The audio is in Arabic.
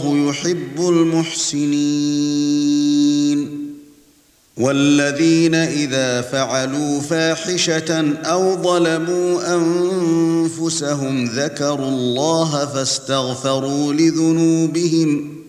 يحب المحسنين والذين إذا فعلوا فاحشة أو ظلموا أنفسهم ذكروا الله فاستغفروا لذنوبهم